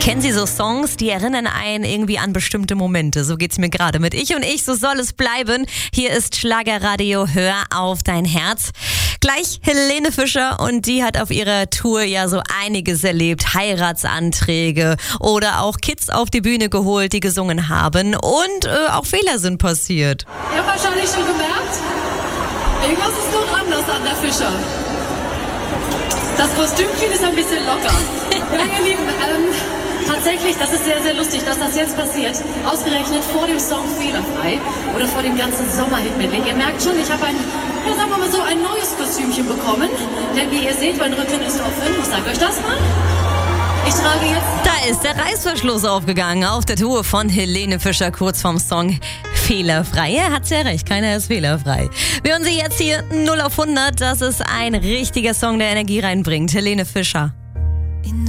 Kennen Sie so Songs, die erinnern einen irgendwie an bestimmte Momente? So geht's mir gerade mit Ich und Ich, so soll es bleiben. Hier ist Schlagerradio, hör auf dein Herz. Gleich Helene Fischer, und die hat auf ihrer Tour ja so einiges erlebt. Heiratsanträge oder auch Kids auf die Bühne geholt, die gesungen haben, und auch Fehler sind passiert. Ihr habt wahrscheinlich schon gemerkt, irgendwas ist noch anders an der Fischer. Das Kostümchen ist ein bisschen locker. Ja, ihr Lieben, tatsächlich, das ist sehr, sehr lustig, dass das jetzt passiert. Ausgerechnet vor dem Song Fehlerfrei oder vor dem ganzen Sommerhit-Medley. Ihr merkt schon, ich habe sagen wir mal so, ein neues Kostümchen bekommen. Denn wie ihr seht, mein Rücken ist offen. Ich sag euch das mal. Ich trage jetzt... Da ist der Reißverschluss aufgegangen auf der Tour von Helene Fischer kurz vorm Song Fehlerfrei. Er hat ja recht, keiner ist fehlerfrei. Wir hören sie jetzt hier 0 auf 100. Das ist ein richtiger Song, der Energie reinbringt. Helene Fischer.